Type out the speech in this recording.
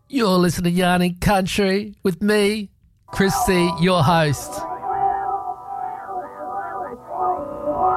You're listening to Yarning Country with me, Chris C., your host.